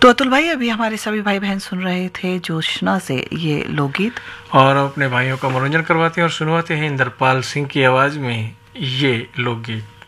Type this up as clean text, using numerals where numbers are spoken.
तो अतुल भाई, अभी हमारे सभी भाई बहन सुन रहे थे जोशना से ये लोकगीत, और अपने भाइयों का मनोरंजन करवाते हैं और सुनवाते हैं इंद्रपाल सिंह की आवाज़ में ये लोकगीत।